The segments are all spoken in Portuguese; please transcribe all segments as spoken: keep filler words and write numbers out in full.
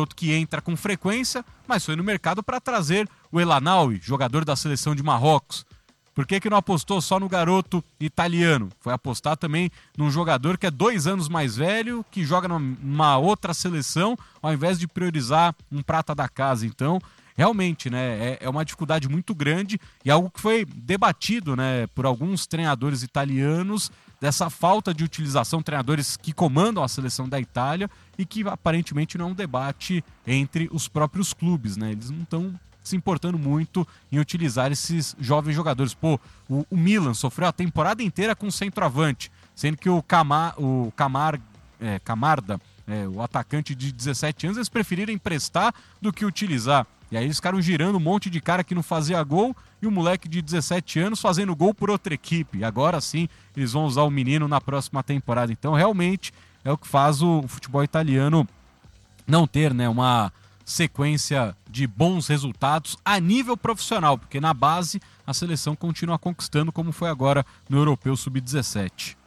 garoto que entra com frequência, mas foi no mercado para trazer o El Anaoui, jogador da seleção de Marrocos. Por que que não apostou só no garoto italiano? Foi apostar também num jogador que é dois anos mais velho, que joga numa outra seleção, ao invés de priorizar um prata da casa. Então, realmente, né, é, é uma dificuldade muito grande e algo que foi debatido, né, por alguns treinadores italianos, dessa falta de utilização, treinadores que comandam a seleção da Itália e que aparentemente não é um debate entre os próprios clubes, né? Eles não estão se importando muito em utilizar esses jovens jogadores. Pô, o, o Milan sofreu a temporada inteira com centroavante, sendo que o, Camar, o Camar, é, Camarda, é, o atacante de dezessete anos, eles preferiram emprestar do que utilizar. E aí eles ficaram girando um monte de cara que não fazia gol e o moleque de dezessete anos fazendo gol por outra equipe. E agora sim eles vão usar o menino na próxima temporada. Então realmente é o que faz o futebol italiano não ter, né, uma sequência de bons resultados a nível profissional, porque na base a seleção continua conquistando, como foi agora no Europeu sub dezessete.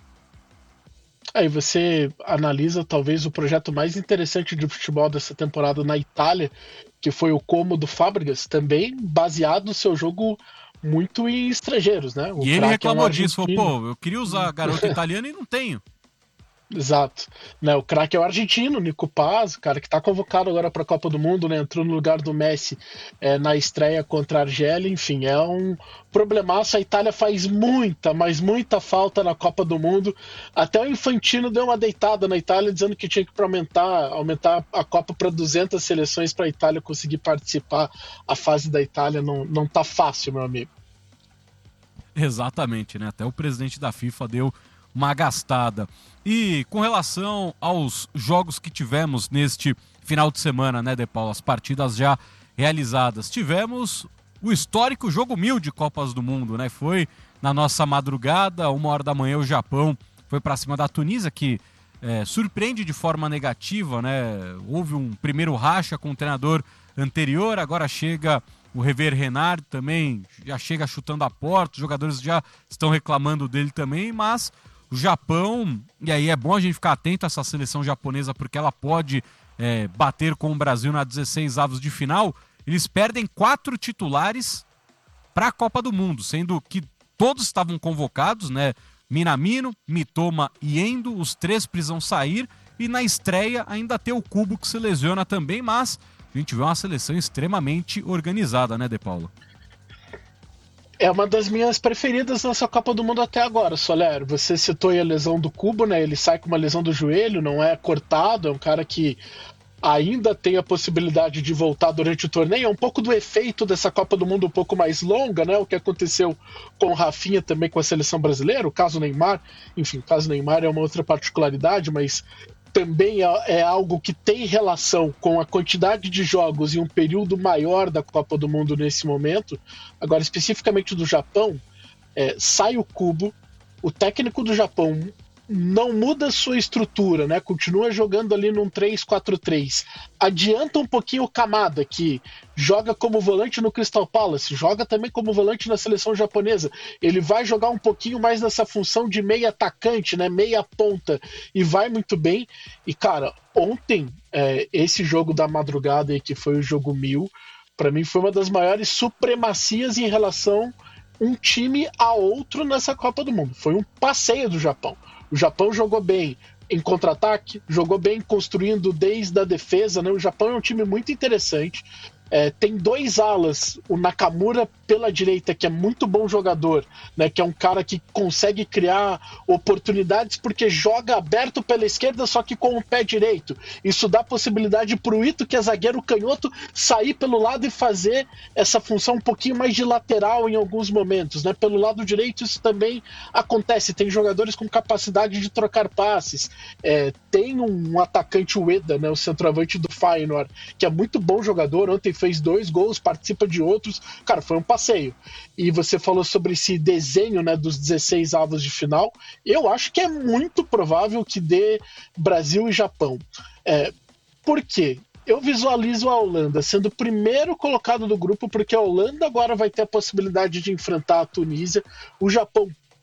Aí você analisa talvez o projeto mais interessante de futebol dessa temporada na Itália, que foi o Como do Fábregas, também baseado no seu jogo muito em estrangeiros, né? O e ele reclamou é um disso, falou, pô, eu queria usar garoto italiano e não tenho. Exato. Né, o craque é o argentino, Nico Paz, cara que está convocado agora para a Copa do Mundo, né, entrou no lugar do Messi é, na estreia contra a Argélia. Enfim, é um problemaço. A Itália faz muita, mas muita falta na Copa do Mundo. Até o Infantino deu uma deitada na Itália, dizendo que tinha que aumentar, aumentar a Copa para duzentas seleções para a Itália conseguir participar. A fase da Itália não, não tá fácil, meu amigo. Exatamente, né? Até o presidente da FIFA deu uma gastada. E com relação aos jogos que tivemos neste final de semana, né, De Paulo? As partidas já realizadas. Tivemos o histórico jogo mil de Copas do Mundo, né? Foi na nossa madrugada, uma hora da manhã, o Japão foi para cima da Tunísia, que é, surpreende de forma negativa, né? Houve um primeiro racha com o treinador anterior, agora chega o Rever Renard também, já chega chutando a porta, os jogadores já estão reclamando dele também, mas o Japão, e aí é bom a gente ficar atento a essa seleção japonesa, porque ela pode é, bater com o Brasil na dezesseis avos de final. Eles perdem quatro titulares para a Copa do Mundo, sendo que todos estavam convocados, né? Minamino, Mitoma e Endo, os três precisam sair, e na estreia ainda tem o Kubo que se lesiona também, mas a gente vê uma seleção extremamente organizada, né, De Paulo? É uma das minhas preferidas nessa Copa do Mundo até agora, Soler. Você citou aí a lesão do Kubo, né? Ele sai com uma lesão do joelho, não é cortado, é um cara que ainda tem a possibilidade de voltar durante o torneio. É um pouco do efeito dessa Copa do Mundo um pouco mais longa, né? O que aconteceu com o Rafinha também com a seleção brasileira, o caso Neymar. Enfim, o caso Neymar é uma outra particularidade, mas também é, é algo que tem relação com a quantidade de jogos e um período maior da Copa do Mundo nesse momento. Agora, especificamente do Japão, é, sai o Kubo, o técnico do Japão não muda sua estrutura, né? Continua jogando ali num três quatro três. Adianta um pouquinho o Kamada, que joga como volante no Crystal Palace, joga também como volante na seleção japonesa. Ele vai jogar um pouquinho mais nessa função de meia atacante, né? Meia ponta, e vai muito bem. E, cara, ontem, é, esse jogo da madrugada aí, que foi o jogo mil, para mim foi uma das maiores supremacias em relação um time a outro nessa Copa do Mundo. Foi um passeio do Japão. O Japão jogou bem em contra-ataque, jogou bem construindo desde a defesa, né? O Japão é um time muito interessante. É, tem dois alas, o Nakamura pela direita, que é muito bom jogador, né, que é um cara que consegue criar oportunidades porque joga aberto pela esquerda, só que com o pé direito. Isso dá possibilidade para o Ito, que é zagueiro canhoto, sair pelo lado e fazer essa função um pouquinho mais de lateral em alguns momentos, né? Pelo lado direito isso também acontece, tem jogadores com capacidade de trocar passes. É, tem um atacante, o Ueda, né, o centroavante do Feyenoord, que é muito bom jogador, ontem fez dois gols, participa de outros. Cara, foi um passeio. E você falou sobre esse desenho, né, dos dezesseis avos de final. Eu acho que é muito provável que dê Brasil e Japão. É, por quê? Eu visualizo a Holanda sendo o primeiro colocado do grupo, porque a Holanda agora vai ter a possibilidade de enfrentar a Tunísia. O Japão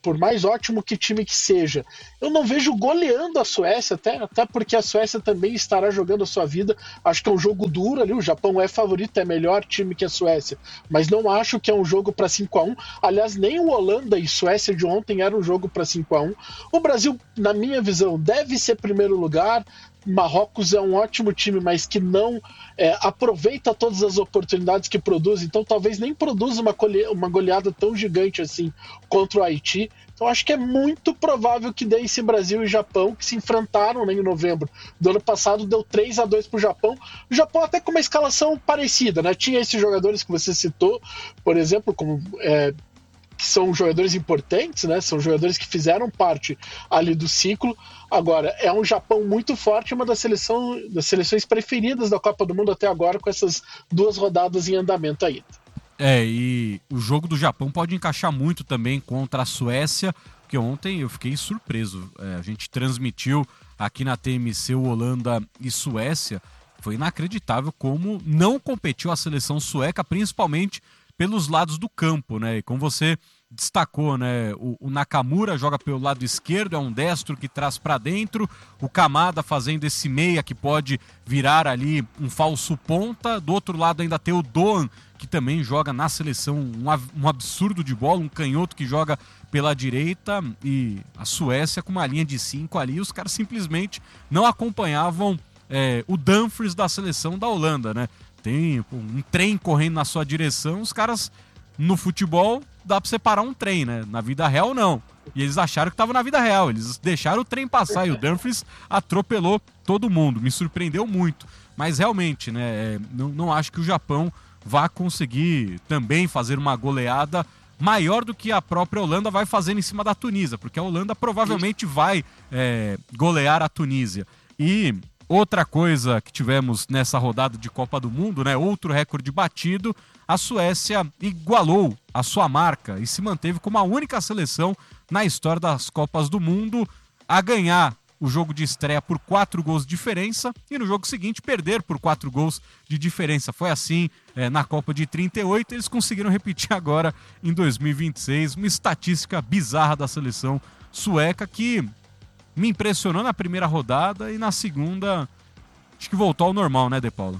por mais ótimo que time que seja, eu não vejo goleando a Suécia, até, até porque a Suécia também estará jogando a sua vida. Acho que é um jogo duro ali, o Japão é favorito, é melhor time que a Suécia, mas não acho que é um jogo para cinco a um. Aliás, nem o Holanda e Suécia de ontem era um jogo para cinco a um. O Brasil, na minha visão, deve ser primeiro lugar. Marrocos é um ótimo time, mas que não é, aproveita todas as oportunidades que produz, então talvez nem produza uma, uma goleada tão gigante assim contra o Haiti. Então acho que é muito provável que dê esse Brasil e Japão, que se enfrentaram, né, em novembro do ano passado, deu três a dois para o Japão. O Japão até com uma escalação parecida, né? Tinha esses jogadores que você citou, por exemplo, como... É, que são jogadores importantes, né? São jogadores que fizeram parte ali do ciclo. Agora, é um Japão muito forte, uma das, seleção, das seleções preferidas da Copa do Mundo até agora, com essas duas rodadas em andamento aí. É, e o jogo do Japão pode encaixar muito também contra a Suécia, porque ontem eu fiquei surpreso. É, a gente transmitiu aqui na T M C o Holanda e Suécia. Foi inacreditável como não competiu a seleção sueca, principalmente pelos lados do campo, né? E como você destacou, né? O, o Nakamura joga pelo lado esquerdo, é um destro que traz para dentro. O Kamada fazendo esse meia que pode virar ali um falso ponta. Do outro lado ainda tem o Doan, que também joga na seleção um, um absurdo de bola, um canhoto que joga pela direita. E a Suécia com uma linha de cinco ali, os caras simplesmente não acompanhavam é, o Dumfries da seleção da Holanda, né? Tem um trem correndo na sua direção, os caras no futebol dá pra separar um trem, né? Na vida real não. E eles acharam que tava na vida real, eles deixaram o trem passar e o Dumfries atropelou todo mundo, me surpreendeu muito. Mas realmente, né, não, não acho que o Japão vá conseguir também fazer uma goleada maior do que a própria Holanda vai fazendo em cima da Tunísia, porque a Holanda provavelmente vai é, golear a Tunísia. E outra coisa que tivemos nessa rodada de Copa do Mundo, né? Outro recorde batido, a Suécia igualou a sua marca e se manteve como a única seleção na história das Copas do Mundo a ganhar o jogo de estreia por quatro gols de diferença e no jogo seguinte perder por quatro gols de diferença. Foi assim é, na Copa de trinta e oito, eles conseguiram repetir agora em dois mil e vinte e seis, uma estatística bizarra da seleção sueca que me impressionou na primeira rodada e na segunda acho que voltou ao normal, né, De Paulo?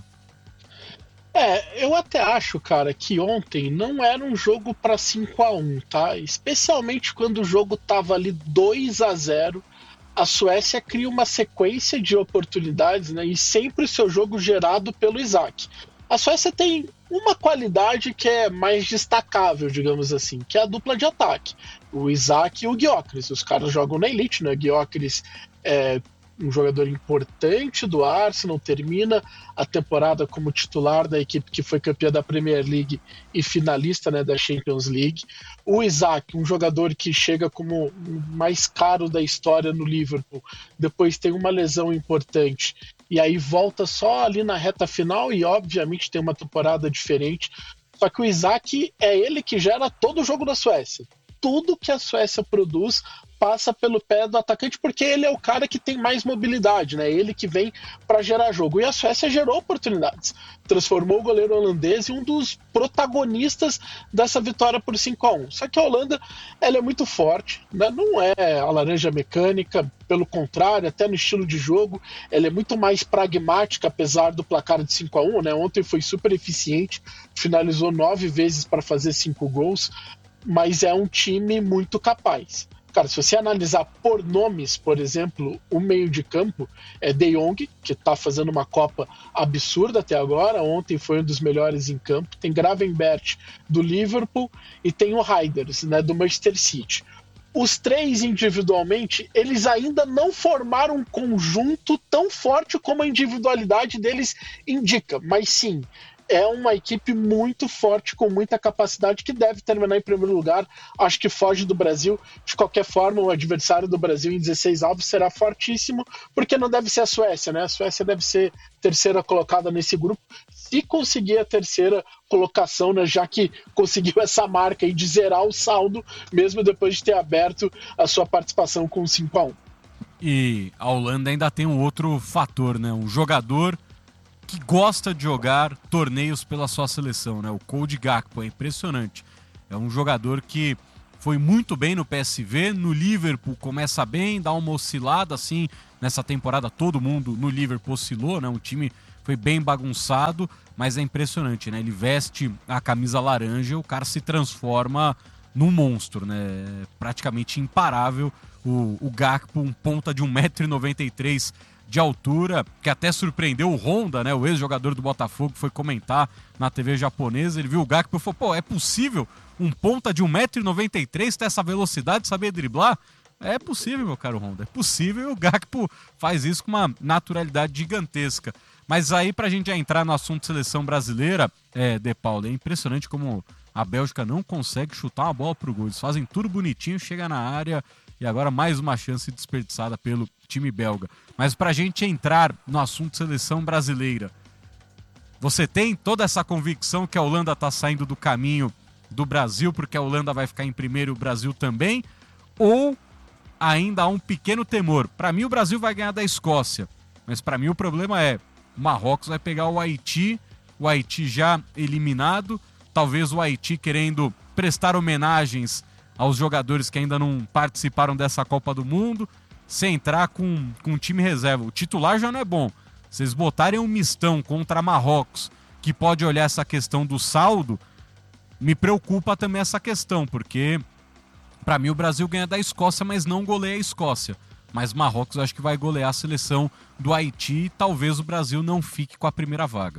É, eu até acho, cara, que ontem não era um jogo para cinco a um, tá? Especialmente quando o jogo tava ali dois a zero, a Suécia cria uma sequência de oportunidades, né? E sempre o seu jogo gerado pelo Isaac. A Suécia tem uma qualidade que é mais destacável, digamos assim, que é a dupla de ataque. O Isaac e o Gyökeres. Os caras jogam na elite, né? Gyökeres é um jogador importante do Arsenal, termina a temporada como titular da equipe que foi campeã da Premier League e finalista, né, da Champions League. O Isaac, um jogador que chega como o mais caro da história no Liverpool, depois tem uma lesão importante e aí volta só ali na reta final e obviamente tem uma temporada diferente. Só que o Isaac é ele que gera todo o jogo da Suécia. Tudo que a Suécia produz passa pelo pé do atacante, porque ele é o cara que tem mais mobilidade, né? Ele que vem para gerar jogo. E a Suécia gerou oportunidades. Transformou o goleiro holandês em um dos protagonistas dessa vitória por cinco a um. Só que a Holanda, ela é muito forte, né? Não é a laranja mecânica, pelo contrário, até no estilo de jogo, ela é muito mais pragmática, apesar do placar de cinco a um, né? Ontem foi super eficiente, finalizou nove vezes para fazer cinco gols, mas é um time muito capaz. Cara, se você analisar por nomes, por exemplo, o meio de campo é De Jong, que está fazendo uma Copa absurda até agora, ontem foi um dos melhores em campo, tem Gravenberch do Liverpool e tem o Reinders, né, do Manchester City. Os três individualmente, eles ainda não formaram um conjunto tão forte como a individualidade deles indica, mas sim, é uma equipe muito forte, com muita capacidade, que deve terminar em primeiro lugar. Acho que foge do Brasil. De qualquer forma, o adversário do Brasil em dezesseis avos será fortíssimo, porque não deve ser a Suécia, né? A Suécia deve ser terceira colocada nesse grupo, se conseguir a terceira colocação, né? Já que conseguiu essa marca aí de zerar o saldo, mesmo depois de ter aberto a sua participação com cinco a um. E a Holanda ainda tem um outro fator, né? Um jogador que gosta de jogar torneios pela sua seleção, né? O Cody Gakpo é impressionante. É um jogador que foi muito bem no P S V, no Liverpool começa bem, dá uma oscilada assim, nessa temporada todo mundo no Liverpool oscilou, né? O time foi bem bagunçado, mas é impressionante, né? Ele veste a camisa laranja, o cara se transforma num monstro, né? Praticamente imparável. O, o Gakpo, um ponta de um metro e noventa e três de altura, que até surpreendeu o Honda, né? O ex-jogador do Botafogo, foi comentar na T V japonesa, ele viu o Gakpo e falou, pô, é possível um ponta de um metro e noventa e três ter essa velocidade, saber driblar? É possível, meu caro Honda, é possível, e o Gakpo faz isso com uma naturalidade gigantesca. Mas aí, pra gente já entrar no assunto seleção brasileira, é, De Paulo, é impressionante como a Bélgica não consegue chutar uma bola pro gol. Eles fazem tudo bonitinho, chega na área e agora mais uma chance desperdiçada pelo time belga. Mas pra gente entrar no assunto seleção brasileira, você tem toda essa convicção que a Holanda tá saindo do caminho do Brasil, porque a Holanda vai ficar em primeiro e o Brasil também? Ou ainda há um pequeno temor? Pra mim o Brasil vai ganhar da Escócia, mas pra mim o problema é o Marrocos vai pegar o Haiti, o Haiti já eliminado, talvez o Haiti querendo prestar homenagens aos jogadores que ainda não participaram dessa Copa do Mundo, sem entrar com, com um time reserva. O titular já não é bom. Vocês botarem um mistão contra Marrocos, que pode olhar essa questão do saldo, me preocupa também essa questão, porque para mim o Brasil ganha da Escócia, mas não goleia a Escócia. Mas Marrocos acho que vai golear a seleção do Haiti e talvez o Brasil não fique com a primeira vaga.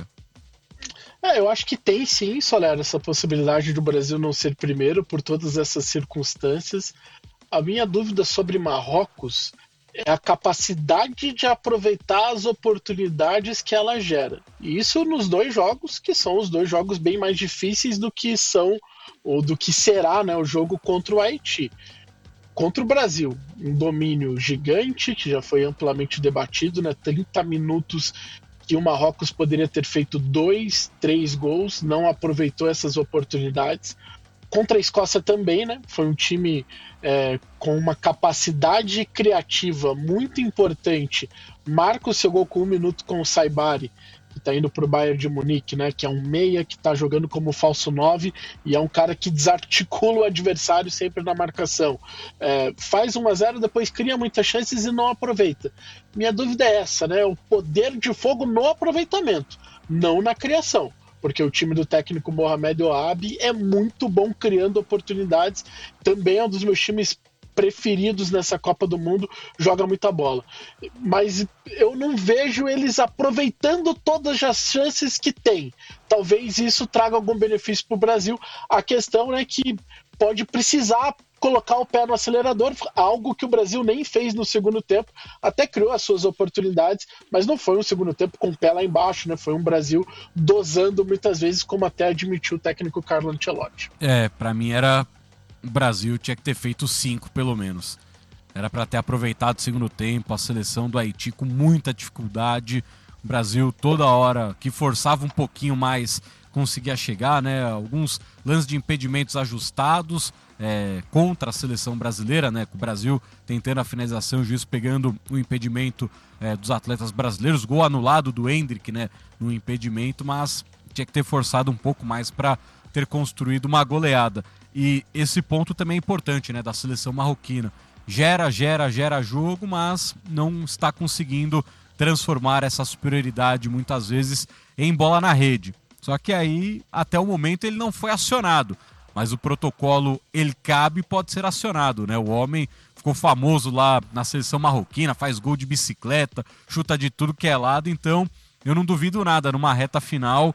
É, eu acho que tem sim, Soler, essa possibilidade do Brasil não ser primeiro por todas essas circunstâncias. A minha dúvida sobre Marrocos é a capacidade de aproveitar as oportunidades que ela gera. E isso nos dois jogos, que são os dois jogos bem mais difíceis do que são, ou do que será, né, o jogo contra o Haiti. Contra o Brasil, um domínio gigante, que já foi amplamente debatido, né? trinta minutos que o Marrocos poderia ter feito dois, três gols, não aproveitou essas oportunidades. Contra a Escócia também, né? Foi um time é, com uma capacidade criativa muito importante. Marca o seu gol com um minuto com o Saibari, que está indo para o Bayern de Munique, né? Que é um meia que está jogando como falso nove e é um cara que desarticula o adversário sempre na marcação. É, faz um a zero, depois cria muitas chances e não aproveita. Minha dúvida é essa, né? O poder de fogo no aproveitamento, não na criação. Porque o time do técnico Mohamed Ouabi é muito bom criando oportunidades. Também é um dos meus times preferidos nessa Copa do Mundo, joga muita bola. Mas eu não vejo eles aproveitando todas as chances que tem. Talvez isso traga algum benefício para o Brasil. A questão é que pode precisar colocar o pé no acelerador, algo que o Brasil nem fez no segundo tempo, até criou as suas oportunidades, mas não foi um segundo tempo com o pé lá embaixo, né? Foi um Brasil dosando muitas vezes, como até admitiu o técnico Carlo Ancelotti. É, pra mim era o Brasil tinha que ter feito cinco pelo menos. Era para ter aproveitado o segundo tempo, a seleção do Haiti com muita dificuldade, o Brasil toda hora que forçava um pouquinho mais conseguia chegar, né? Alguns lances de impedimentos ajustados é, contra a seleção brasileira, né? Com o Brasil tentando a finalização, o juiz pegando o impedimento é, dos atletas brasileiros, gol anulado do Endrick, né? No impedimento, mas tinha que ter forçado um pouco mais para ter construído uma goleada. E esse ponto também é importante, né? Da seleção marroquina. Gera, gera, gera jogo, mas não está conseguindo transformar essa superioridade muitas vezes em bola na rede. Só que aí, até o momento, ele não foi acionado. Mas o protocolo El Cabe pode ser acionado, né? O homem ficou famoso lá na seleção marroquina, faz gol de bicicleta, chuta de tudo que é lado. Então, eu não duvido nada. Numa reta final,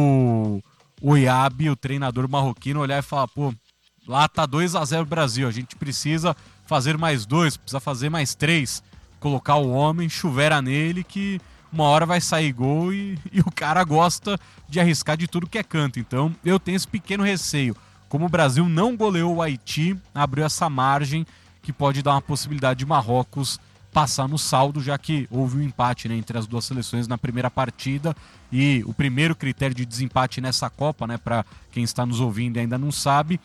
o, o Ouabi, o treinador marroquino, olhar e falar, pô, lá tá dois a zero Brasil, a gente precisa fazer mais dois, precisa fazer mais três. Colocar o homem, chuvera nele, que uma hora vai sair gol e, e o cara gosta de arriscar de tudo que é canto. Então eu tenho esse pequeno receio. Como o Brasil não goleou o Haiti, abriu essa margem que pode dar uma possibilidade de Marrocos passar no saldo, já que houve um empate, né, entre as duas seleções na primeira partida. E o primeiro critério de desempate nessa Copa, né, para quem está nos ouvindo e ainda não sabe,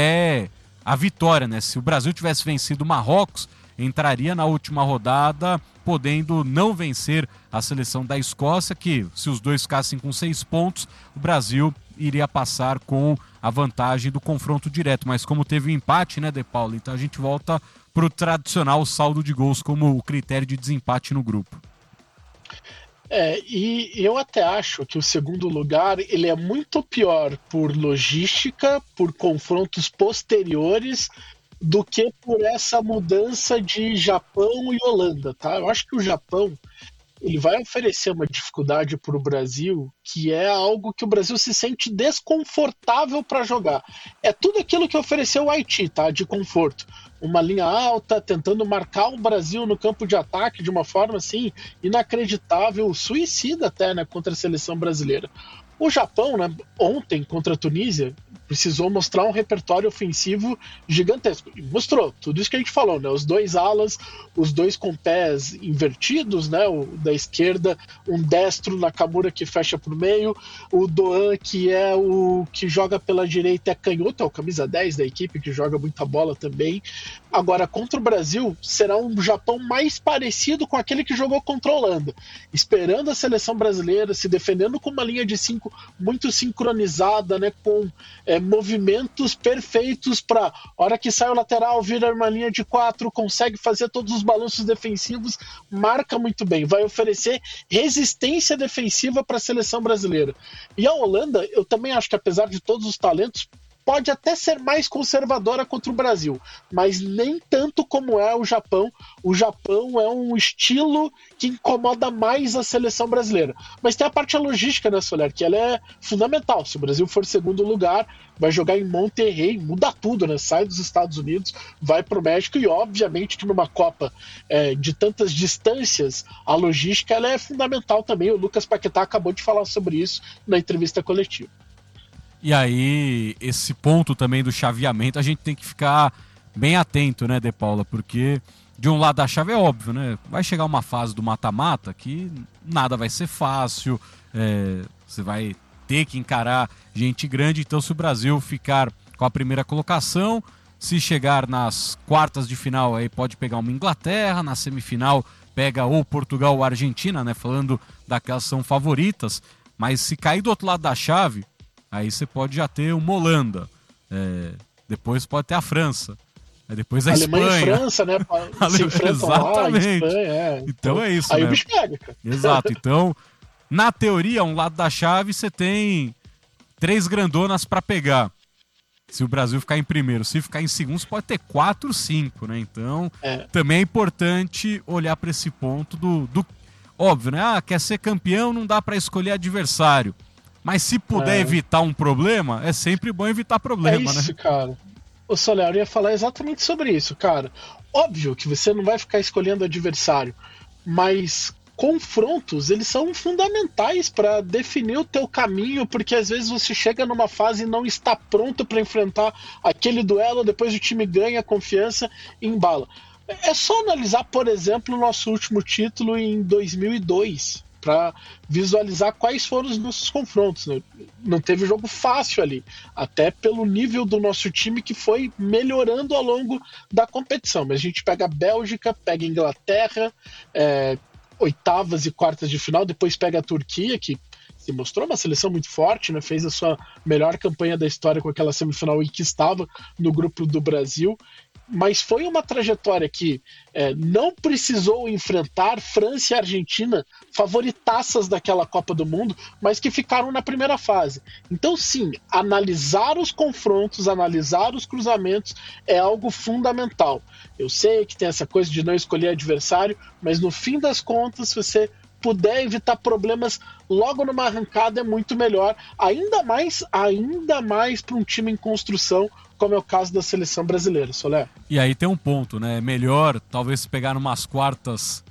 é a vitória, né? Se o Brasil tivesse vencido o Marrocos, entraria na última rodada podendo não vencer a seleção da Escócia, que se os dois ficassem com seis pontos, o Brasil iria passar com a vantagem do confronto direto. Mas como teve um empate, né, De Paula? Então a gente volta para o tradicional saldo de gols como o critério de desempate no grupo. É, e eu até acho que o segundo lugar ele é muito pior por logística, por confrontos posteriores, do que por essa mudança de Japão e Holanda, tá? Eu acho que o Japão ele vai oferecer uma dificuldade para o Brasil que é algo que o Brasil se sente desconfortável para jogar. É tudo aquilo que ofereceu o Haiti, tá? De conforto. Uma linha alta, tentando marcar o Brasil no campo de ataque de uma forma assim inacreditável, suicida até, né, contra a seleção brasileira. O Japão, né, ontem contra a Tunísia, precisou mostrar um repertório ofensivo gigantesco. E mostrou tudo isso que a gente falou, né? Os dois alas, os dois com pés invertidos, né? O da esquerda, um destro Nakamura que fecha por meio, o Doan, que é o que joga pela direita, é canhoto, é o camisa dez da equipe, que joga muita bola também. Agora, contra o Brasil, será um Japão mais parecido com aquele que jogou contra a Holanda, esperando a seleção brasileira, se defendendo com uma linha de cinco muito sincronizada, né? Com é, movimentos perfeitos para hora que sai o lateral, vira uma linha de quatro, consegue fazer todos os balanços defensivos, marca muito bem, vai oferecer resistência defensiva para a seleção brasileira. E a Holanda, eu também acho que apesar de todos os talentos, pode até ser mais conservadora contra o Brasil, mas nem tanto como é o Japão. O Japão é um estilo que incomoda mais a seleção brasileira. Mas tem a parte logística, né, Soler, que ela é fundamental. Se o Brasil for segundo lugar, vai jogar em Monterrey, muda tudo, né? Sai dos Estados Unidos, vai para o México e obviamente que numa Copa é, de tantas distâncias, a logística ela é fundamental também. O Lucas Paquetá acabou de falar sobre isso na entrevista coletiva. E aí, esse ponto também do chaveamento, a gente tem que ficar bem atento, né, De Paula? Porque de um lado da chave é óbvio, né? Vai chegar uma fase do mata-mata que nada vai ser fácil, é, você vai ter que encarar gente grande. Então, se o Brasil ficar com a primeira colocação, se chegar nas quartas de final, aí pode pegar uma Inglaterra, na semifinal pega ou Portugal ou Argentina, né? Falando daquelas que são favoritas. Mas se cair do outro lado da chave, aí você pode já ter uma Holanda, é, depois pode ter a França, aí depois a Alemanha Espanha. e França, né? Se enfrentam lá, Espanha, é. Então, então é isso, aí né? o bicho pega, cara. Exato, então, na teoria, um lado da chave você tem três grandonas para pegar. Se o Brasil ficar em primeiro, se ficar em segundo, você pode ter quatro, cinco, né? Então, é. também é importante olhar para esse ponto do, do... Óbvio, né? Ah, quer ser campeão, não dá para escolher adversário. Mas se puder é. evitar um problema, é sempre bom evitar problema, é isso, né? Cara. O Soler ia falar exatamente sobre isso, cara. Óbvio que você não vai ficar escolhendo adversário, mas confrontos, eles são fundamentais para definir o teu caminho, porque às vezes você chega numa fase e não está pronto para enfrentar aquele duelo, depois o time ganha confiança e embala. É só analisar, por exemplo, o nosso último título em dois mil e dois, para visualizar quais foram os nossos confrontos, né? Não teve jogo fácil ali, até pelo nível do nosso time que foi melhorando ao longo da competição. Mas a gente pega a Bélgica, pega a Inglaterra, é, oitavas e quartas de final, depois pega a Turquia, que se mostrou uma seleção muito forte, né? Fez a sua melhor campanha da história com aquela semifinal em que estava no grupo do Brasil. Mas foi uma trajetória que é, não precisou enfrentar França e Argentina, favoritaças daquela Copa do Mundo, mas que ficaram na primeira fase. Então, sim, analisar os confrontos, analisar os cruzamentos é algo fundamental. Eu sei que tem essa coisa de não escolher adversário, mas no fim das contas, se você puder evitar problemas logo numa arrancada, é muito melhor, ainda mais, ainda mais para um time em construção, como é o caso da seleção brasileira, Soler. E aí tem um ponto, né? É melhor talvez pegar numas quartas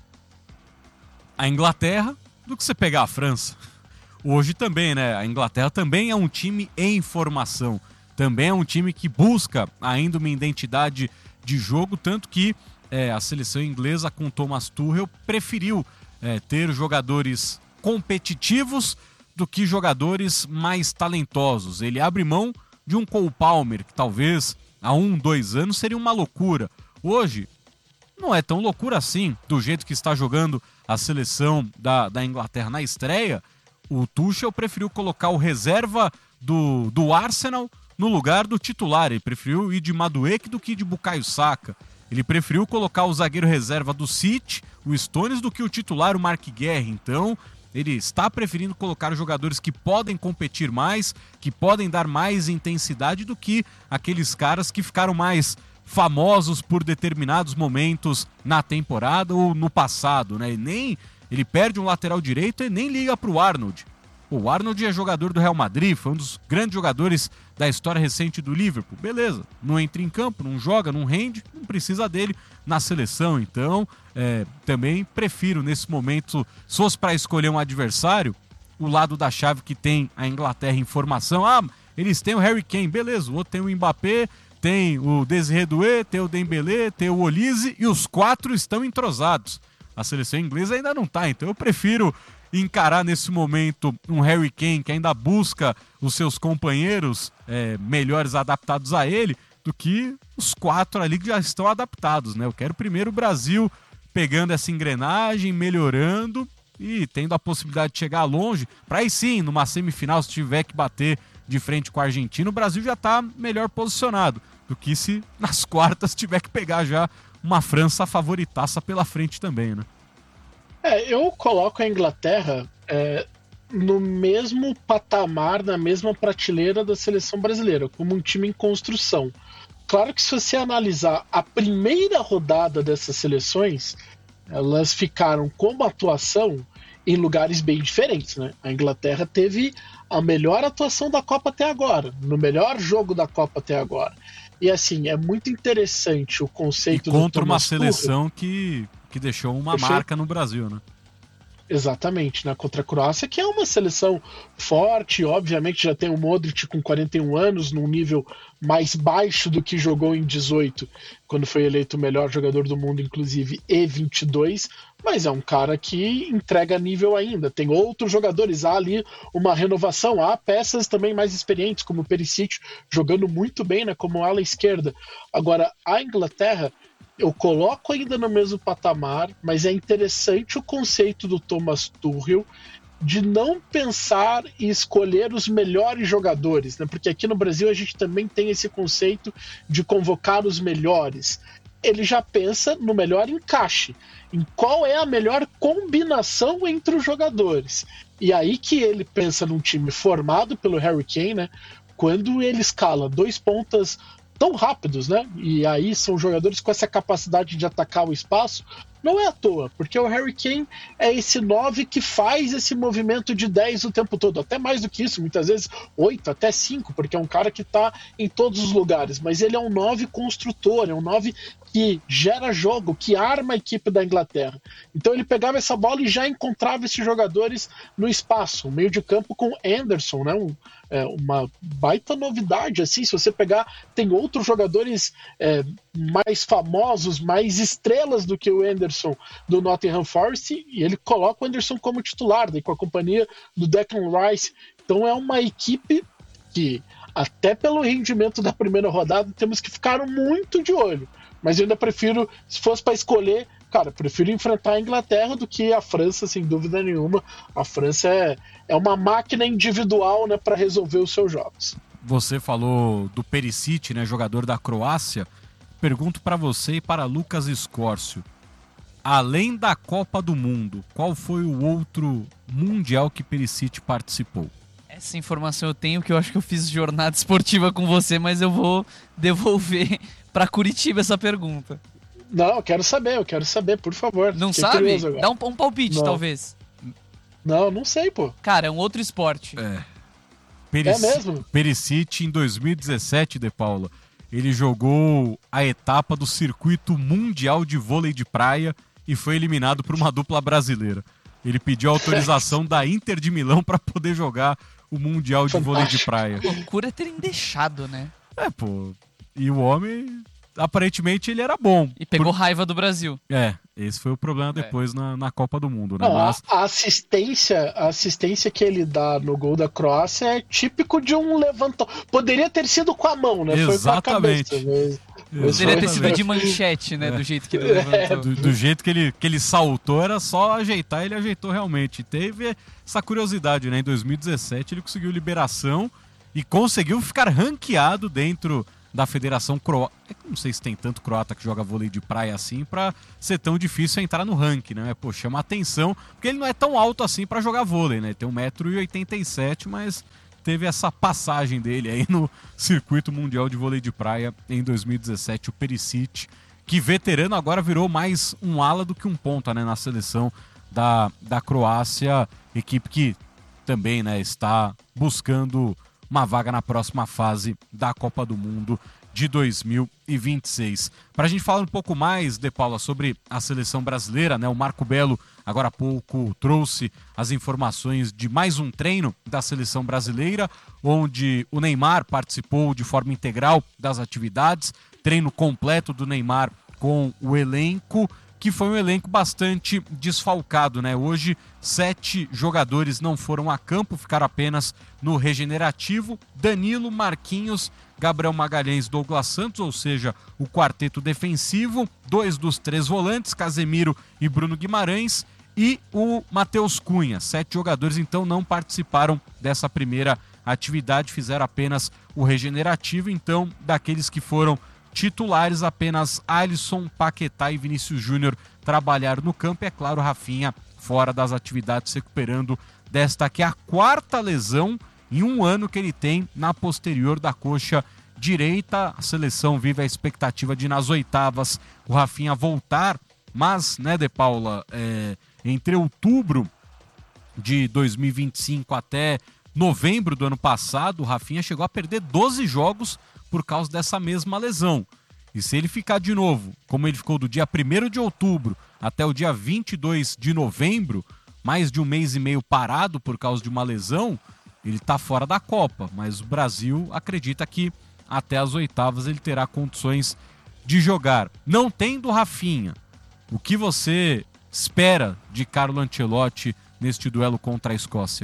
a Inglaterra do que você pegar a França. Hoje também, né? A Inglaterra também é um time em formação. Também é um time que busca ainda uma identidade de jogo, tanto que é, a seleção inglesa com Thomas Tuchel preferiu é, ter jogadores competitivos do que jogadores mais talentosos. Ele abre mão de um Cole Palmer, que talvez há um, dois anos seria uma loucura. Hoje, não é tão loucura assim, do jeito que está jogando a seleção da, da Inglaterra na estreia. O Tuchel preferiu colocar o reserva do, do Arsenal no lugar do titular. Ele preferiu ir de Madueke do que de Bukayo Saka. Ele preferiu colocar o zagueiro reserva do City, o Stones, do que o titular, o Marc Guéhi. Então, ele está preferindo colocar jogadores que podem competir mais, que podem dar mais intensidade do que aqueles caras que ficaram mais famosos por determinados momentos na temporada ou no passado, né? E nem ele perde um lateral direito e nem liga para o Arnold. O Arnold é jogador do Real Madrid, foi um dos grandes jogadores da história recente do Liverpool. Beleza, não entra em campo, não joga, não rende, não precisa dele na seleção. Então, é, também prefiro nesse momento, se fosse para escolher um adversário, o lado da chave que tem a Inglaterra em formação. Ah, eles têm o Harry Kane, beleza, o outro tem o Mbappé, tem o Desiré Doué, tem o Dembélé, tem o Olise e os quatro estão entrosados. A seleção inglesa ainda não está, então eu prefiro encarar nesse momento um Harry Kane que ainda busca os seus companheiros é, melhores adaptados a ele, do que os quatro ali que já estão adaptados, né? Eu quero primeiro o Brasil pegando essa engrenagem, melhorando e tendo a possibilidade de chegar longe, para aí sim, numa semifinal, se tiver que bater de frente com a Argentina, o Brasil já está melhor posicionado do que se nas quartas tiver que pegar já uma França favoritaça pela frente também, né? É, eu coloco a Inglaterra é, no mesmo patamar, na mesma prateleira da seleção brasileira, como um time em construção. Claro que se você analisar a primeira rodada dessas seleções, elas ficaram como atuação em lugares bem diferentes, né? A Inglaterra teve a melhor atuação da Copa até agora, no melhor jogo da Copa até agora. E assim, é muito interessante o conceito e contra do Thomas uma seleção Tuchel, que, que deixou uma Perfeito. marca no Brasil, né? Exatamente, né? Contra a Croácia, que é uma seleção forte, obviamente já tem o Modric com quarenta e um anos, num nível mais baixo do que jogou em dezoito, quando foi eleito o melhor jogador do mundo, inclusive, e vinte e dois, mas é um cara que entrega nível ainda. Tem outros jogadores, há ali uma renovação, há peças também mais experientes, como o Perisic, jogando muito bem, né? Como ala esquerda. Agora, a Inglaterra, eu coloco ainda no mesmo patamar, mas é interessante o conceito do Thomas Tuchel de não pensar em escolher os melhores jogadores, né? Porque aqui no Brasil a gente também tem esse conceito de convocar os melhores. Ele já pensa no melhor encaixe, em qual é a melhor combinação entre os jogadores. E aí que ele pensa num time formado pelo Harry Kane, né? Quando ele escala dois pontas tão rápidos, né? E aí são jogadores com essa capacidade de atacar o espaço. Não é à toa, porque o Harry Kane é esse nove que faz esse movimento de dez o tempo todo, até mais do que isso, muitas vezes oito, até cinco, porque é um cara que está em todos os lugares, mas ele é um nove construtor, é um nove que gera jogo, que arma a equipe da Inglaterra. Então ele pegava essa bola e já encontrava esses jogadores no espaço, um meio de campo com Anderson, né? Um, é, uma baita novidade, assim, se você pegar, tem outros jogadores é, mais famosos, mais estrelas do que o Anderson do Nottingham Forest, e ele coloca o Anderson como titular, daí com a companhia do Declan Rice. Então é uma equipe que, até pelo rendimento da primeira rodada, temos que ficar muito de olho. Mas eu ainda prefiro, se fosse para escolher, cara, prefiro enfrentar a Inglaterra do que a França, sem dúvida nenhuma. A França é, é uma máquina individual, né, para resolver os seus jogos. Você falou do Perisic, né, jogador da Croácia. Pergunto para você e para Lucas Escórcio. Além da Copa do Mundo, qual foi o outro mundial que Perisic participou? Essa informação eu tenho, que eu acho que eu fiz jornada esportiva com você, mas eu vou devolver para Curitiba essa pergunta. Não, eu quero saber, eu quero saber, por favor. Não Fiquei sabe? Dá um, um palpite, não. talvez. Não, não sei, pô. Cara, é um outro esporte. É. Peric... É mesmo? Perisic, em dois mil e dezessete, De Paula, ele jogou a etapa do circuito mundial de vôlei de praia e foi eliminado por uma dupla brasileira. Ele pediu autorização da Inter de Milão para poder jogar o mundial de Fantástico. vôlei de praia. Que loucura terem deixado, né? É, pô. E o homem, aparentemente, ele era bom. E pegou Por... raiva do Brasil. É, esse foi o problema depois é. na, na Copa do Mundo, né? Não, Mas... a, assistência, a assistência que ele dá no gol da Croácia é típico de um levantão. Poderia ter sido com a mão, né? Exatamente. Foi com a cabeça, mas, Poderia ter sido de manchete, né? É. Do jeito que ele levantou. É. Do, do jeito que ele, que ele saltou, era só ajeitar, ele ajeitou realmente. Teve essa curiosidade, né? Em dois mil e dezessete ele conseguiu liberação e conseguiu ficar ranqueado dentro da Federação Croata. Não sei se tem tanto croata que joga vôlei de praia assim pra ser tão difícil entrar no ranking, né? Pô, chama atenção, porque ele não é tão alto assim pra jogar vôlei, né? Tem um metro e oitenta e sete, mas teve essa passagem dele aí no circuito mundial de vôlei de praia em dois mil e dezessete, o Perisic, que veterano agora virou mais um ala do que um ponta, né, na seleção da, da Croácia, equipe que também, né, está buscando uma vaga na próxima fase da Copa do Mundo de dois mil e vinte e seis. Para a gente falar um pouco mais, De Paula, sobre a seleção brasileira, né? O Marco Belo, agora há pouco, trouxe as informações de mais um treino da seleção brasileira, onde o Neymar participou de forma integral das atividades, treino completo do Neymar com o elenco, que foi um elenco bastante desfalcado, né? Hoje, sete jogadores não foram a campo, ficaram apenas no regenerativo. Danilo, Marquinhos, Gabriel Magalhães, Douglas Santos, ou seja, o quarteto defensivo, dois dos três volantes, Casemiro e Bruno Guimarães, e o Matheus Cunha. Sete jogadores, então, não participaram dessa primeira atividade, fizeram apenas o regenerativo. Então, daqueles que foram titulares, apenas Alisson, Paquetá e Vinícius Júnior trabalharam no campo. E, é claro, Rafinha fora das atividades, recuperando desta que é a quarta lesão em um ano que ele tem na posterior da coxa direita. A seleção vive a expectativa de, nas oitavas, o Rafinha voltar, mas, né, De Paula, é, entre outubro de dois mil e vinte e cinco até novembro do ano passado, o Rafinha chegou a perder doze jogos por causa dessa mesma lesão. E se ele ficar de novo, como ele ficou do dia primeiro de outubro até o dia vinte e dois de novembro, mais de um mês e meio parado por causa de uma lesão, ele está fora da Copa. Mas o Brasil acredita que até as oitavas ele terá condições de jogar. Não tendo o Rafinha, o que você espera de Carlo Ancelotti neste duelo contra a Escócia?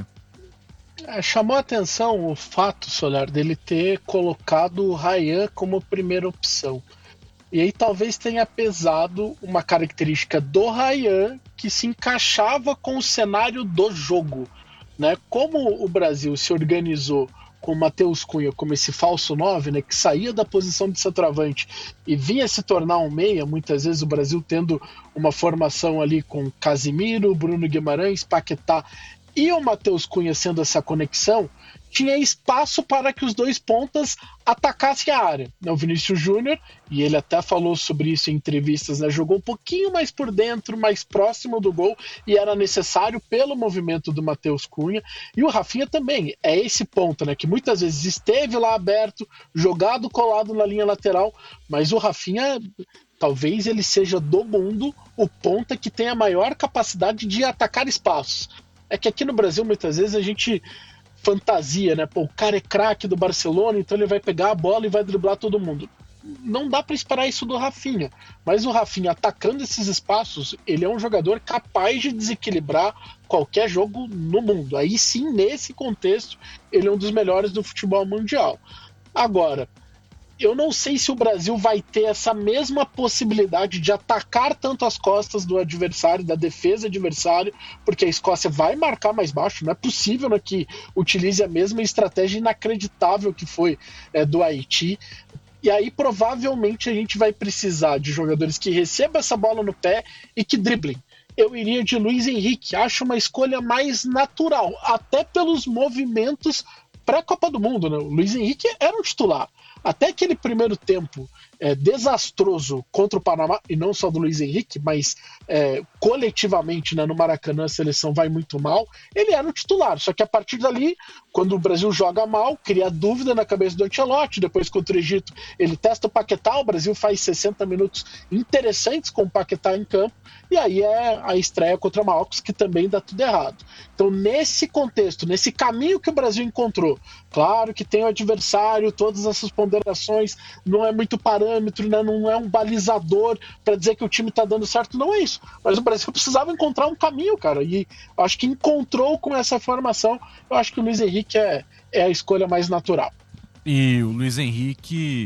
É, chamou a atenção o fato, Soler, dele ter colocado o Ryan como primeira opção. E aí talvez tenha pesado uma característica do Ryan que se encaixava com o cenário do jogo, né? Como o Brasil se organizou com o Matheus Cunha como esse falso nove, né, que saía da posição de centroavante e vinha se tornar um meia, muitas vezes o Brasil tendo uma formação ali com Casemiro, Bruno Guimarães, Paquetá e o Matheus Cunha sendo essa conexão, tinha espaço para que os dois pontas atacassem a área. O Vinícius Júnior, e ele até falou sobre isso em entrevistas, né, jogou um pouquinho mais por dentro, mais próximo do gol, e era necessário pelo movimento do Matheus Cunha. E o Rafinha também é esse ponta, né, que muitas vezes esteve lá aberto, jogado colado na linha lateral, mas o Rafinha, talvez ele seja do mundo o ponta que tem a maior capacidade de atacar espaços. É que aqui no Brasil, muitas vezes, a gente fantasia, né? Pô, o cara é craque do Barcelona, então ele vai pegar a bola e vai driblar todo mundo. Não dá para esperar isso do Rafinha. Mas o Rafinha, atacando esses espaços, ele é um jogador capaz de desequilibrar qualquer jogo no mundo. Aí sim, nesse contexto, ele é um dos melhores do futebol mundial. Agora, eu não sei se o Brasil vai ter essa mesma possibilidade de atacar tanto as costas do adversário, da defesa adversário, porque a Escócia vai marcar mais baixo. Não é possível, né, que utilize a mesma estratégia inacreditável que foi é, do Haiti. E aí provavelmente a gente vai precisar de jogadores que recebam essa bola no pé e que driblem. Eu iria de Luiz Henrique, acho uma escolha mais natural, até pelos movimentos pré-Copa do Mundo, né? O Luiz Henrique era um titular. Até aquele primeiro tempo é, desastroso contra o Panamá, e não só do Luiz Henrique, mas é, coletivamente, né, no Maracanã a seleção vai muito mal, ele era o titular. Só que a partir dali, quando o Brasil joga mal, cria dúvida na cabeça do Ancelotti. Depois contra o Egito, ele testa o Paquetá, o Brasil faz sessenta minutos interessantes com o Paquetá em campo, e aí é a estreia contra o Marrocos, que também dá tudo errado. Então, nesse contexto, nesse caminho que o Brasil encontrou, claro que tem o adversário, todas essas ponderações, não é muito parâmetro, né? Não é um balizador para dizer que o time tá dando certo, não é isso. Mas o Brasil precisava encontrar um caminho, cara, e acho que encontrou com essa formação. Eu acho que o Luiz Henrique é, é a escolha mais natural. E o Luiz Henrique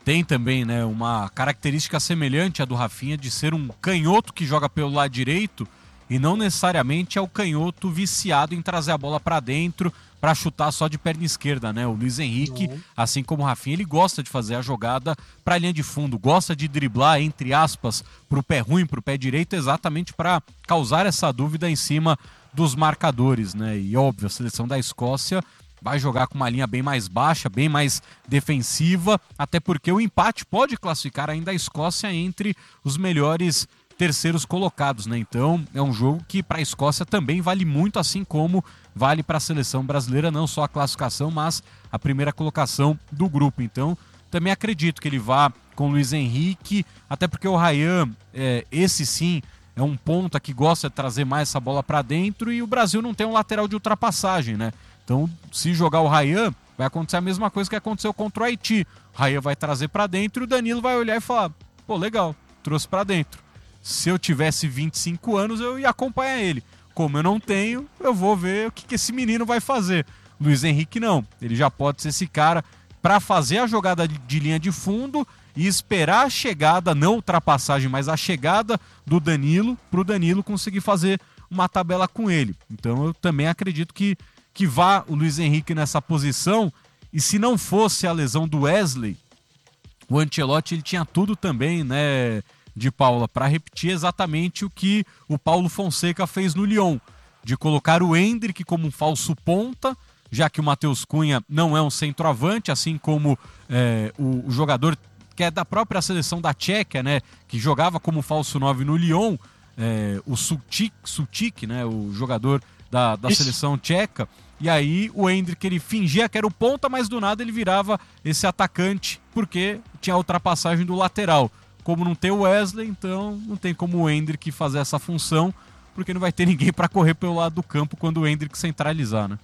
tem também, né, uma característica semelhante à do Rafinha de ser um canhoto que joga pelo lado direito e não necessariamente é o canhoto viciado em trazer a bola para dentro para chutar só de perna esquerda, né? O Luiz Henrique, não. assim como o Rafinha, ele gosta de fazer a jogada para a linha de fundo, gosta de driblar, entre aspas, para o pé ruim, para o pé direito, exatamente para causar essa dúvida em cima dos marcadores, né? E óbvio, a seleção da Escócia vai jogar com uma linha bem mais baixa, bem mais defensiva, até porque o empate pode classificar ainda a Escócia entre os melhores terceiros colocados, né? Então é um jogo que para a Escócia também vale muito, assim como vale para a seleção brasileira, não só a classificação, mas a primeira colocação do grupo. Então também acredito que ele vá com o Luiz Henrique, até porque o Ryan, é, esse sim, é um ponta que gosta de trazer mais essa bola para dentro e o Brasil não tem um lateral de ultrapassagem, né? Então, se jogar o Ryan, vai acontecer a mesma coisa que aconteceu contra o Haiti. O Ryan vai trazer para dentro e o Danilo vai olhar e falar, pô, legal, trouxe para dentro. Se eu tivesse vinte e cinco anos, eu ia acompanhar ele. Como eu não tenho, eu vou ver o que, que esse menino vai fazer. Luiz Henrique não. Ele já pode ser esse cara para fazer a jogada de linha de fundo e esperar a chegada, não ultrapassagem, mas a chegada do Danilo, para o Danilo conseguir fazer uma tabela com ele. Então eu também acredito que, que vá o Luiz Henrique nessa posição. E se não fosse a lesão do Wesley, o Ancelotti ele tinha tudo também, né, de Paula, para repetir exatamente o que o Paulo Fonseca fez no Lyon, de colocar o Endrick como um falso ponta, já que o Matheus Cunha não é um centroavante, assim como é, o, o jogador que é da própria seleção da Tchequia, né, que jogava como falso nove no Lyon, é, o Sutik, Sutik, né, o jogador da, da seleção tcheca, e aí o Endrick ele fingia que era o ponta, mas do nada ele virava esse atacante, porque tinha a ultrapassagem do lateral. Como não tem o Wesley, então não tem como o Endrick fazer essa função, porque não vai ter ninguém para correr pelo lado do campo quando o Endrick centralizar, né?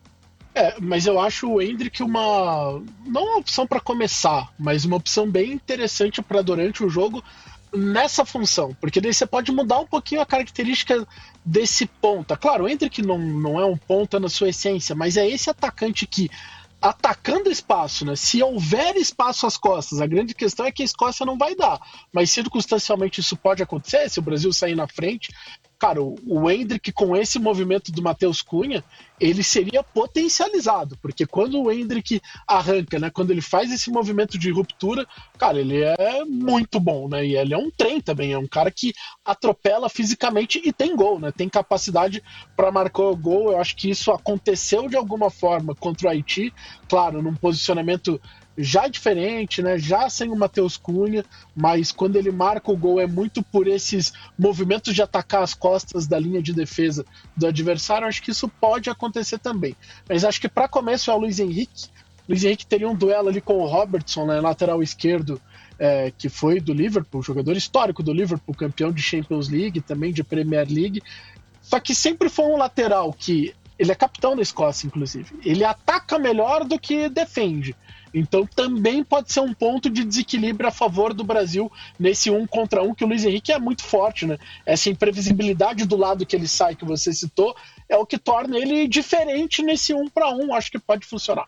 É, mas eu acho o Endrick uma... não uma opção para começar, mas uma opção bem interessante para durante o jogo nessa função, porque daí você pode mudar um pouquinho a característica desse ponta. Claro, o Endrick não, não é um ponta na sua essência, mas é esse atacante que atacando espaço, né? Se houver espaço às costas, a grande questão é que a Escócia não vai dar, mas circunstancialmente isso pode acontecer, se o Brasil sair na frente. Cara, o Endrick com esse movimento do Matheus Cunha, ele seria potencializado, porque quando o Endrick arranca, né, quando ele faz esse movimento de ruptura, cara, ele é muito bom, né, e ele é um trem também, é um cara que atropela fisicamente e tem gol, né, tem capacidade para marcar o gol. Eu acho que isso aconteceu de alguma forma contra o Haiti, claro, num posicionamento já diferente, né? Já sem o Matheus Cunha, mas quando ele marca o gol é muito por esses movimentos de atacar as costas da linha de defesa do adversário. Acho que isso pode acontecer também. Mas acho que para começo é o Luiz Henrique. Luiz Henrique teria um duelo ali com o Robertson, né? Lateral esquerdo, é, que foi do Liverpool, jogador histórico do Liverpool, campeão de Champions League, também de Premier League. Só que sempre foi um lateral que ele é capitão da Escócia, inclusive. Ele ataca melhor do que defende. Então também pode ser um ponto de desequilíbrio a favor do Brasil nesse um contra um, que o Luiz Henrique é muito forte, né? Essa imprevisibilidade do lado que ele sai, que você citou, é o que torna ele diferente nesse um para um. Acho que pode funcionar.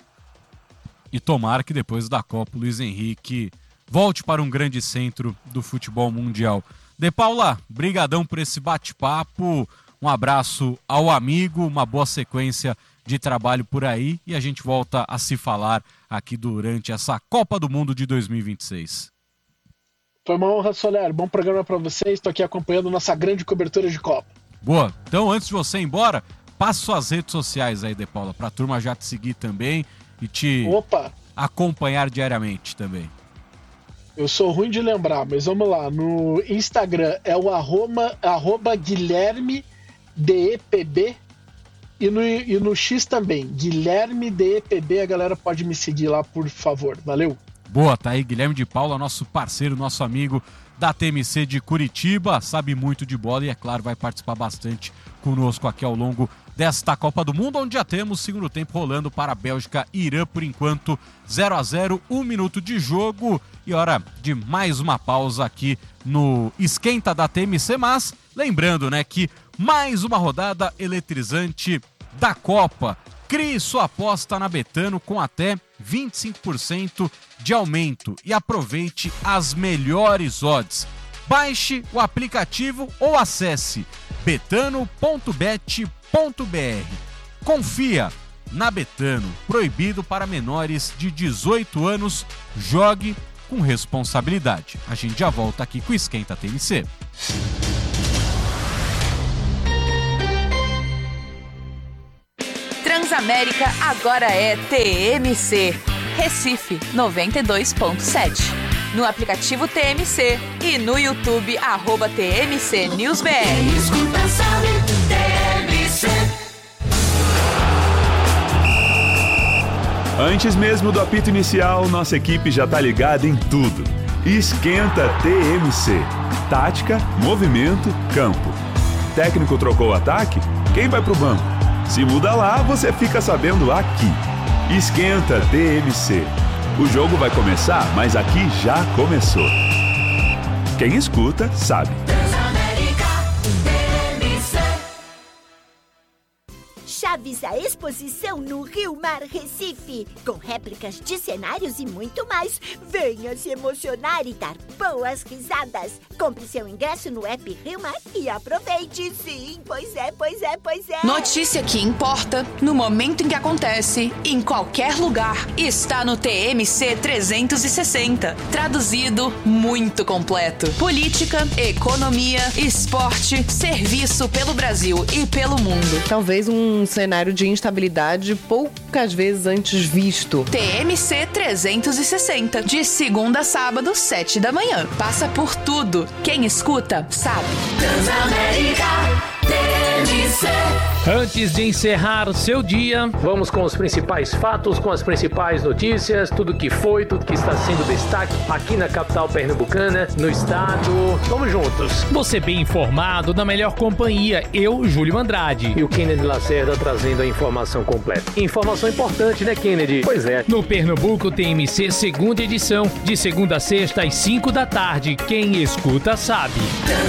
E tomara que depois da Copa o Luiz Henrique volte para um grande centro do futebol mundial. De Paula, brigadão por esse bate-papo. Um abraço ao amigo, uma boa sequência de trabalho por aí e a gente volta a se falar aqui durante essa Copa do Mundo de dois mil e vinte e seis. Foi uma honra, Soler. Bom programa para vocês. Estou aqui acompanhando nossa grande cobertura de Copa. Boa. Então, antes de você ir embora, passa suas redes sociais aí, De Paula, para a turma já te seguir também e te Opa. acompanhar diariamente também. Eu sou ruim de lembrar, mas vamos lá. No Instagram é o arroba, arroba Guilherme D E P B. E no, e no X também, Guilherme D E P B, a galera pode me seguir lá, por favor. Valeu. Boa, tá aí Guilherme de Paula, nosso parceiro, nosso amigo da T M C de Curitiba, sabe muito de bola e, é claro, vai participar bastante conosco aqui ao longo desta Copa do Mundo, onde já temos segundo tempo rolando para a Bélgica e Irã, por enquanto zero a zero, um minuto de jogo e hora de mais uma pausa aqui no Esquenta da T M C, mas lembrando, né, que mais uma rodada eletrizante da Copa. Crie sua aposta na Betano com até vinte e cinco por cento de aumento e aproveite as melhores odds. Baixe o aplicativo ou acesse betano ponto bet ponto br. Confia na Betano. Proibido para menores de dezoito anos. Jogue com responsabilidade. A gente já volta aqui com o Esquenta T M C. Transamérica agora é T M C. Recife noventa e dois ponto sete. No aplicativo T M C e no YouTube, arroba T M C News B R. Escuta, sabe, T M C. Antes mesmo do apito inicial, nossa equipe já tá ligada em tudo. Esquenta T M C. Tática, movimento, campo. Técnico trocou o ataque? Quem vai pro banco? Se muda lá, você fica sabendo aqui. Esquenta T M C. O jogo vai começar, mas aqui já começou. Quem escuta, sabe. Chaves a exposição no Rio Mar Recife, com réplicas de cenários e muito mais. Venha se emocionar e dar boas risadas. Compre seu ingresso no app Rio Mar e aproveite. Sim, pois é, pois é, pois é. Notícia que importa, no momento em que acontece, em qualquer lugar, está no T M C trezentos e sessenta. Traduzido, muito completo. Política, economia, esporte, serviço pelo Brasil e pelo mundo. Talvez um cenário de instabilidade poucas vezes antes visto. T M C trezentos e sessenta, de segunda a sábado, sete da manhã. Passa por tudo. Quem escuta, sabe. Transamérica, T M C. Antes de encerrar o seu dia, vamos com os principais fatos, com as principais notícias, tudo que foi, tudo que está sendo destaque aqui na capital pernambucana, no estado. Vamos juntos. Você bem informado, na melhor companhia, eu, Júlio Andrade. E o Kennedy Lacerda trazendo a informação completa. Informação importante, né, Kennedy? Pois é. No Pernambuco T M C, segunda edição, de segunda a sexta às cinco da tarde. Quem escuta sabe.